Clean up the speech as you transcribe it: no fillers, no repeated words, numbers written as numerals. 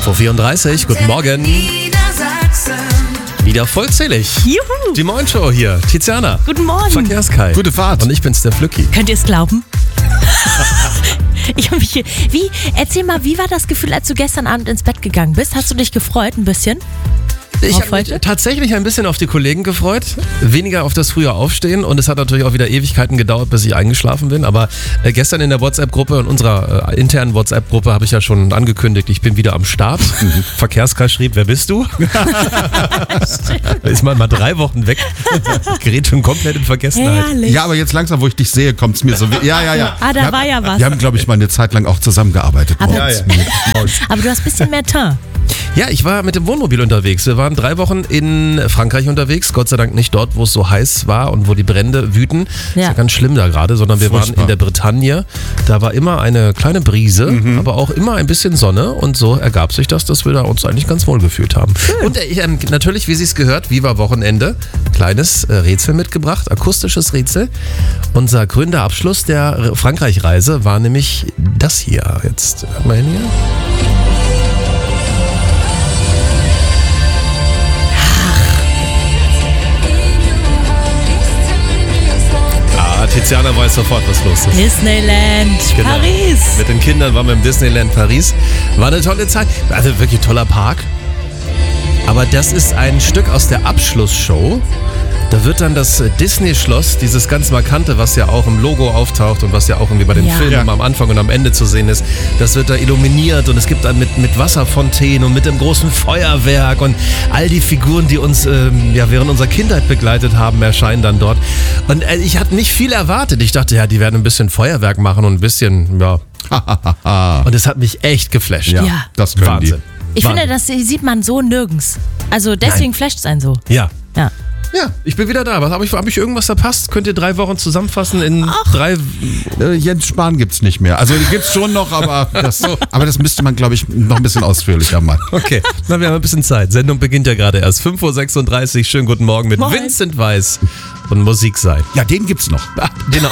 8:34 Uhr, guten Morgen. Wieder vollzählig. Juhu. Die Morgenshow hier. Tiziana. Guten Morgen. Verkehrskai. Gute Fahrt. Und ich bin's, der Flücki. Könnt ihr es glauben? Ich habe mich hier. Erzähl mal, wie war das Gefühl, als du gestern Abend ins Bett gegangen bist? Hast du dich gefreut ein bisschen? Ich habe mich tatsächlich ein bisschen auf die Kollegen gefreut, weniger auf das frühe Aufstehen und es hat natürlich auch wieder Ewigkeiten gedauert, bis ich eingeschlafen bin, aber gestern in der WhatsApp-Gruppe, in unserer internen WhatsApp-Gruppe habe ich ja schon angekündigt, ich bin wieder am Start. Verkehrskreis schrieb, wer bist du? Da ist man mal 3 Wochen weg, gerät schon komplett in Vergessenheit. Herrlich. Ja, aber jetzt langsam, wo ich dich sehe, kommt es mir so. Ja. Ah, da war ja was. Wir haben, glaube ich, mal eine Zeit lang auch zusammengearbeitet. Aber, morgens. aber du hast ein bisschen mehr Teint. Ja, ich war mit dem Wohnmobil unterwegs. Wir waren 3 Wochen in Frankreich unterwegs. Gott sei Dank nicht dort, wo es so heiß war und wo die Brände wüten. Ja. Ist ja ganz schlimm da gerade, sondern wir waren in der Bretagne. Da war immer eine kleine Brise, aber auch immer ein bisschen Sonne. Und so ergab sich das, dass wir da uns eigentlich ganz wohl gefühlt haben. Und natürlich, wie Sie es gehört, Viva Wochenende. Kleines Rätsel mitgebracht, akustisches Rätsel. Unser krönender Abschluss der Frankreich-Reise war nämlich das hier. Jetzt hört mal hin hier. Tiziana weiß sofort, was los ist. Disneyland, Genau. Paris. Mit den Kindern waren wir im Disneyland Paris. War eine tolle Zeit. Also wirklich toller Park. Aber das ist ein Stück aus der Abschlussshow. Da wird dann das Disney-Schloss, dieses ganz markante, was ja auch im Logo auftaucht und was ja auch irgendwie bei den Filmen am Anfang und am Ende zu sehen ist, das wird da illuminiert und es gibt dann mit Wasserfontänen und mit dem großen Feuerwerk und all die Figuren, die uns während unserer Kindheit begleitet haben, erscheinen dann dort. Und ich hatte nicht viel erwartet. Ich dachte, ja, die werden ein bisschen Feuerwerk machen und ein bisschen, ja. Und es hat mich echt geflasht. Ja, Ja. das können Wahnsinn. Ich finde, das sieht man so nirgends. Also deswegen flasht es einen so. Ja. Ja. Ja, ich bin wieder da. Hab ich irgendwas verpasst? Könnt ihr 3 Wochen zusammenfassen in 3... Jens Spahn gibt's nicht mehr. Also die gibt's schon noch, aber das müsste man, glaube ich, noch ein bisschen ausführlicher machen. Okay, na, wir haben ein bisschen Zeit. Sendung beginnt ja gerade erst. 5:36 Uhr. Schönen guten Morgen mit Moin. Vincent Weiss und Musik sei. Ja, den gibt's noch. Genau.